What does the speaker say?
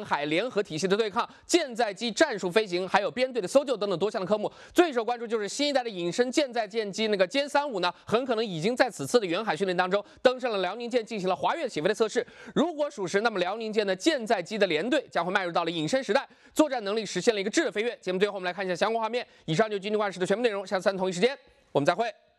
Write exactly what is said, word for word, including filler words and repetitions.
上海联合体系的对抗、舰载机战术飞行，还有编队的搜救等等多项的科目。最受关注就是新一代的隐身舰载舰机那个歼三五呢，很可能已经在此次的远海训练当中登上了辽宁舰，进行了滑跃起飞的测试。如果属实，那么辽宁舰的舰载机的联队将会迈入到了隐身时代，作战能力实现了一个质的飞跃。节目最后我们来看一下相关画面。以上就是今天万事的全部内容，下次三同一时间我们再会。